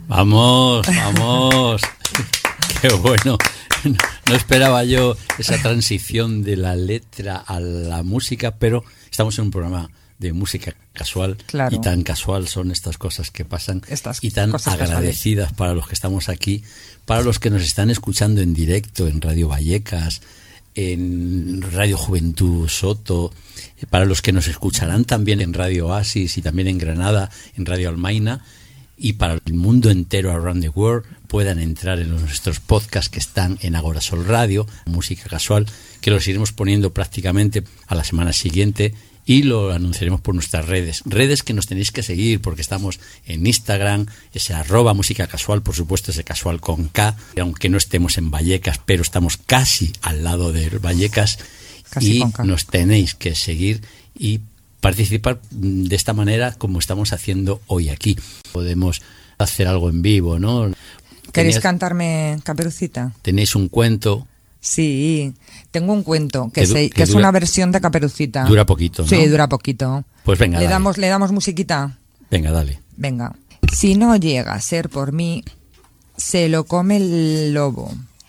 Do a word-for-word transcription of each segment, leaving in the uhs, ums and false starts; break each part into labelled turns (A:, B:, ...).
A: Vamos, vamos. Qué bueno. No esperaba yo esa transición de la letra a la música, pero estamos en un programa de música casual, claro. Y tan casual son estas cosas que pasan estas y tan agradecidas casuales para los que estamos aquí, para los que nos están escuchando en directo en Radio Vallecas, en Radio Juventud Soto, para los que nos escucharán también en Radio Oasis y también en Granada, en Radio Almaina, y para el mundo entero around the world puedan entrar en nuestros podcasts que están en Agorasol Radio, música casual, que los iremos poniendo prácticamente a la semana siguiente y lo anunciaremos por nuestras redes. Redes que nos tenéis que seguir porque estamos en Instagram, ese arroba música casual, por supuesto ese casual con K, aunque no estemos en Vallecas, pero estamos casi al lado de Vallecas, casi, y nos tenéis que seguir y participar de esta manera como estamos haciendo hoy aquí. Podemos hacer algo en vivo, ¿no?
B: ¿Queréis cantarme Caperucita?
A: ¿Tenéis un cuento?
B: Sí, tengo un cuento que, que, se, que, que es dura, una versión de Caperucita.
A: Dura poquito, ¿no?
B: Sí, dura poquito.
A: Pues venga,
B: ¿Le
A: dale.
B: damos, ¿Le damos musiquita?
A: Venga, dale.
B: Venga. Si no llega a ser por mí, se lo come el lobo.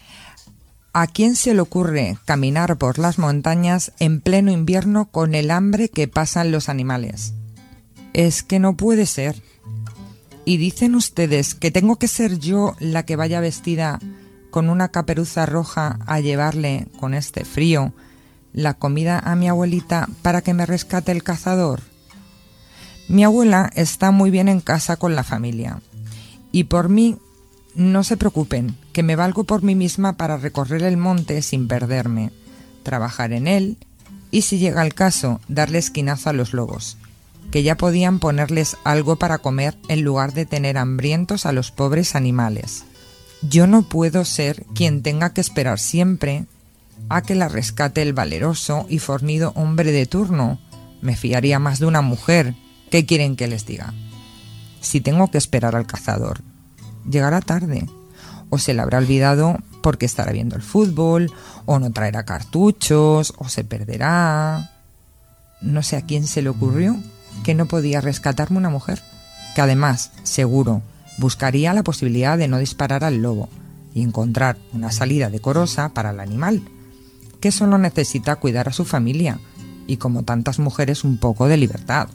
B: ¿A quién se le ocurre caminar por las montañas en pleno invierno con el hambre que pasan los animales? Es que no puede ser. ¿Y dicen ustedes que tengo que ser yo la que vaya vestida con una caperuza roja a llevarle, con este frío, la comida a mi abuelita para que me rescate el cazador? Mi abuela está muy bien en casa con la familia. Y por mí, no se preocupen, que me valgo por mí misma para recorrer el monte sin perderme, trabajar en él y, si llega el caso, darle esquinazo a los lobos, que ya podían ponerles algo para comer en lugar de tener hambrientos a los pobres animales. Yo no puedo ser quien tenga que esperar siempre a que la rescate el valeroso y fornido hombre de turno. Me fiaría más de una mujer. ¿Qué quieren que les diga? Si tengo que esperar al cazador, llegará tarde, o se le habrá olvidado porque estará viendo el fútbol, o no traerá cartuchos, o se perderá. No sé a quién se le ocurrió que no podía rescatarme una mujer, que además, seguro, buscaría la posibilidad de no disparar al lobo y encontrar una salida decorosa para el animal, que solo necesita cuidar a su familia y, como tantas mujeres, un poco de libertad.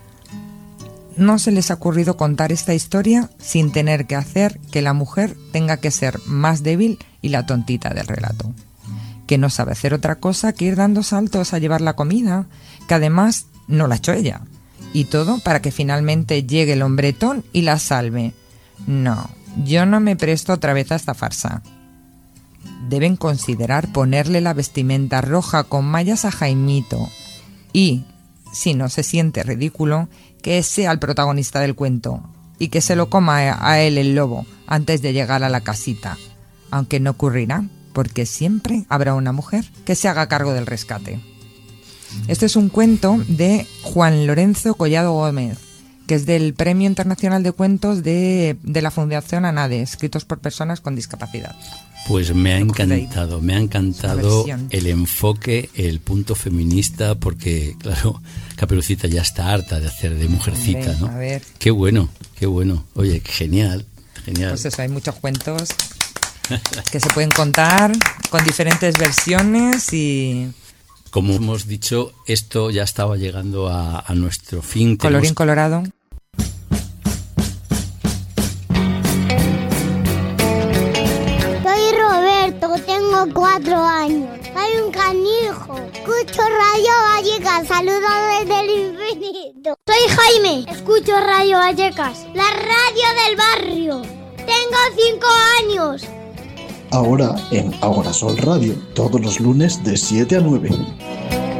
B: No se les ha ocurrido contar esta historia sin tener que hacer que la mujer tenga que ser más débil y la tontita del relato, que no sabe hacer otra cosa que ir dando saltos a llevar la comida, que además no la ha hecho ella, y todo para que finalmente llegue el hombretón y la salve. No, yo no me presto otra vez a esta farsa. Deben considerar ponerle la vestimenta roja con mallas a Jaimito y, si no se siente ridículo, que sea el protagonista del cuento y que se lo coma a él el lobo antes de llegar a la casita, aunque no ocurrirá, porque siempre habrá una mujer que se haga cargo del rescate. Este es un cuento de Juan Lorenzo Collado Gómez, que es del Premio Internacional de Cuentos de, de la Fundación ANADE, escritos por personas con discapacidad.
A: Pues me ha encantado, me ha encantado el enfoque, el punto feminista, porque, claro, Caperucita ya está harta de hacer de mujercita, ¿no?
B: A ver.
A: Qué bueno, qué bueno. Oye, genial, genial.
B: Pues eso, hay muchos cuentos que se pueden contar con diferentes versiones y...
A: Como hemos dicho, esto ya estaba llegando a, a nuestro fin.
B: Colorín Tenemos... colorado.
C: Soy Roberto, tengo cuatro años. Soy un canijo. Escucho Radio Vallecas, saludos desde el infinito. Soy Jaime, escucho Radio Vallecas, la radio del barrio. Tengo cinco años.
D: Ahora en Agorasol Radio, todos los lunes de siete a nueve.